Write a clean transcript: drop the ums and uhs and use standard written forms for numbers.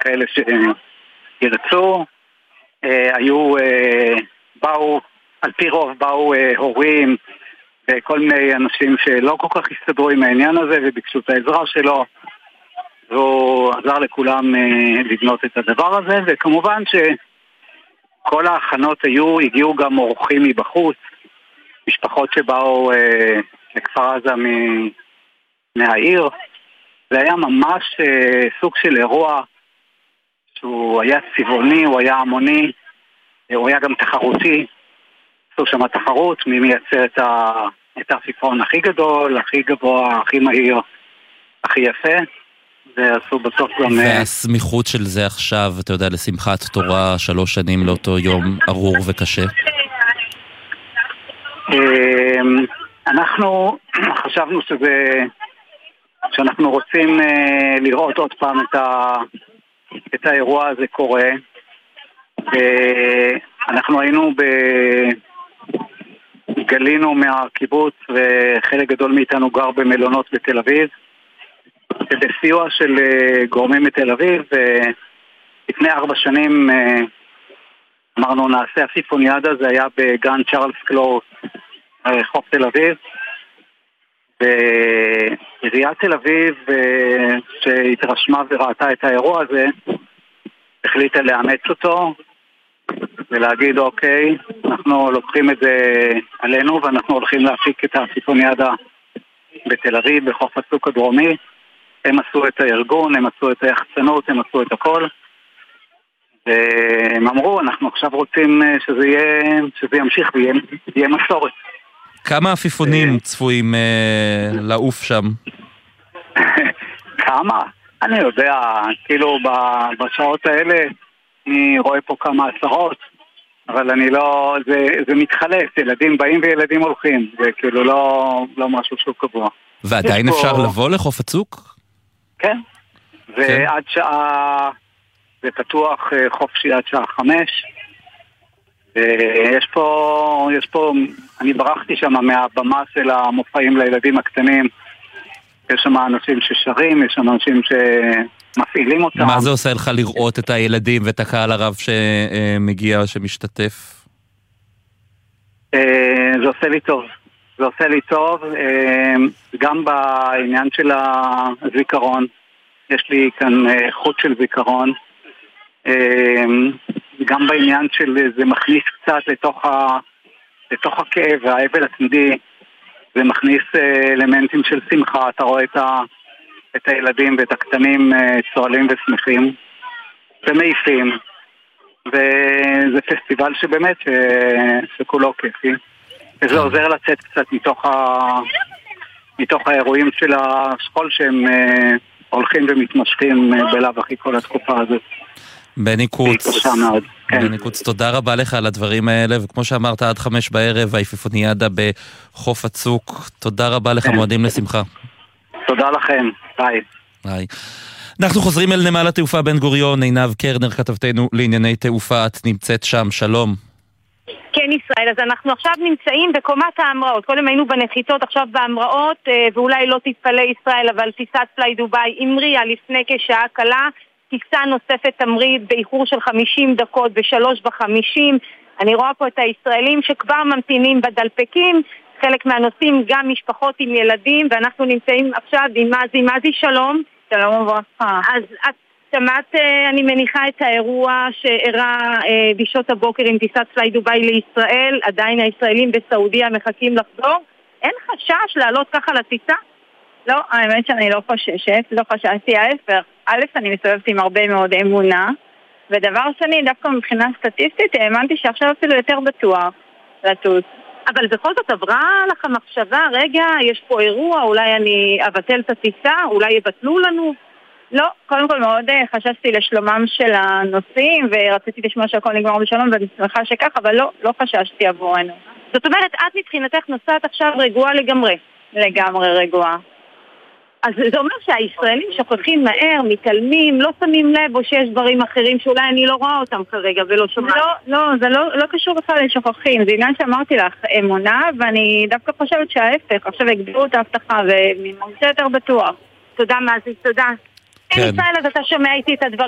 כאלה שירצו. באו, על פי רוב באו הורים וכל מיני אנשים שלא כל כך הסתדרו עם העניין הזה וביקשו את העזרה שלו, והוא עזר לכולם לבנות את הדבר הזה. וכמובן שכל ההכנות הגיעו גם אורחים מבחוץ, משפחות שבאו לכפר עזה מהעיר. זה היה ממש סוג של אירוע שהוא היה צבעוני, הוא היה המוני, הוא היה גם תחרותי. עשו שם תחרות מי מייצר את העפיפון הכי גדול, הכי גבוה, הכי מהיר, הכי יפה. ועשו בסוף גם... והסמיכות של זה עכשיו, אתה יודע, לשמחת תורה, 3 שנים לאותו יום ארור וקשה. אנחנו חשבנו שאנחנו רוצים לראות עוד פעם את האירוע הזה קורה. אנחנו היינו גלינו מהקיבוץ, וחלק גדול מאיתנו גר במלונות בתל אביב, ובסיוע של גורמים מתל אביב. לפני 4 שנים אמרנו נעשה עפיפוניאדה, זה היה בגן צ'ארלס קלור, חוף תל אביב. ועיריית תל אביב שהתרשמה וראתה את האירוע הזה החליטה לאמץ אותו ולהגיד אוקיי, אנחנו לוקחים את זה עלינו ואנחנו הולכים להפיק את העפיפוניאדה בתל אביב, בחוף הצוק הדרומי. הם עשו את הארגון, הם עשו את היחצנות, הם עשו את הכל, והם אמרו אנחנו עכשיו רוצים שזה ימשיך ויהיה מסורת. כמה עפיפונים צפויים לעוף שם? כמה? אני יודע, כאילו בשעות האלה אני רואה פה כמה עשרות, אבל אני לא, זה מתחלף, ילדים באים וילדים הולכים, זה כאילו לא משהו שהוא קבוע. ועדיין אפשר לבוא לחוף הצוק? כן, ועד שעה, זה פתוח חופשי עד שעה 5, יש פה, אני ברחתי שם מהבמה של המופעים לילדים הקטנים, יש שם אנשים ששרים, יש שם אנשים שמפעילים אותם. מה זה עושה לך לראות את הילדים ואת הקהל הרב שמגיע, שמשתתף? זה עושה לי טוב. זה עושה לי טוב, גם בעניין של הזיכרון, יש לי כאן חוט של זיכרון, גם בעניין של זה מכניס קצת לתוך הכאב והאבל התמידי, זה מכניס אלמנטים של שמחה. אתה רואה את הילדים ואת הקטנים צועלים ושמחים ומעיפים, וזה פסטיבל שבאמת שכולו כיפי, וזה עוזר לצאת קצת מתוך האירועים של השכול שהם הולכים ומתמשכים בלב אחי כל התקופה הזאת. בני קוץ, תודה רבה לך על הדברים האלה, וכמו שאמרת עד 5 בערב העפיפוניאדה בחוף הצוק. תודה רבה לך, מועדים לשמחה. תודה לכם, ביי. ביי. אנחנו חוזרים אל נמל התעופה בן גוריון. עינב קרנר, כתבתנו לענייני תעופה, את נמצאת שם, שלום. כן ישראל, אז אנחנו עכשיו נמצאים בקומת ההמראות. קודם היינו בנחיתות, עכשיו בהמראות, ואולי לא תתפלא ישראל, אבל טיסת פליי דוביי המריאה לפני כשעה קלה. טיסה נוספת תמריא באיחור של 50 דקות ב3:50. אני רואה פה את הישראלים שכבר ממתינים בדלפקים, חלק מהנוסעים גם משפחות עם ילדים, ואנחנו נמצאים עכשיו עם מזי, שלום. שלום וברכה. אז את שמעת, אני מניחה, את האירוע שאירע בשעות הבוקר עם טיסת פליי דוביי לישראל. עדיין הישראלים בסעודיה מחכים לחזור. אין חשש לעלות ככה לטיסה? לא, האמת שאני לא חוששת, לא חששתי, ההפך. א', אני מסתובבת עם הרבה מאוד אמונה, ודבר שני, דווקא מבחינה סטטיסטית, האמנתי שעכשיו אפילו יותר בטוח לטוס. אבל בכל זאת עברה לך מחשבה, רגע, יש פה אירוע, אולי אני אבטל את הטיסה, אולי יבטלו לנו? לא, קודם כל מאוד חששתי לשלומם של הנוסעים, ורציתי לשמוע שהכל נגמר בשלום, ואני שמחה שכך, אבל לא חששתי עבורנו. זאת אומרת, את מבחינתך נוסעת עכשיו רגועה לגמרי? לגמרי רגועה. אז זה אומר שהישראלים שוכחים מהר, מתעלמים, לא שמים לב, או שיש דברים אחרים שאולי אני לא רואה אותם כרגע ולא שומעת. לא, זה לא קשור בכלל לשוכחים, זה עניין שאמרתי לך, אמונה, ואני דווקא חושבת שההפך, עכשיו הגדירו את ההבטחה ומרגישה יותר בטוח. תודה מזי, תודה. כן. אין ישראל, אז אתה שומע איתי את הדברים.